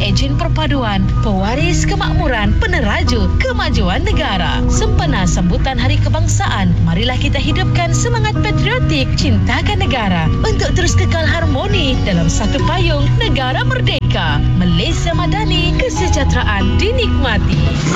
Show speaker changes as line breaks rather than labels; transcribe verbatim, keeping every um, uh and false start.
ejen perpaduan, pewaris kemakmuran, peneraju kemajuan negara. Sempena sambutan Hari Kebangsaan, marilah kita hidupkan semangat patriotik, cintakan negara untuk terus kekal harmoni dalam satu payung negara merdeka. Malaysia Madani, kesejahteraan dinikmati.